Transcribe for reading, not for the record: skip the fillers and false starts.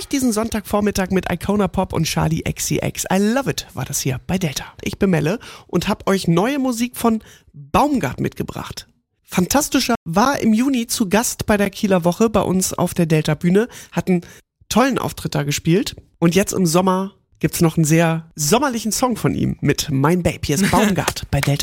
diesen Sonntagvormittag mit Icona Pop und Charlie XCX. I love it war das hier bei Delta. Ich bin Melle und hab euch neue Musik von Baumgart mitgebracht. Fantastischer war im Juni zu Gast bei der Kieler Woche bei uns auf der Delta-Bühne, hat einen tollen Auftritt da gespielt und jetzt im Sommer gibt's noch einen sehr sommerlichen Song von ihm mit Mein Babe. Hier ist Baumgart bei Delta.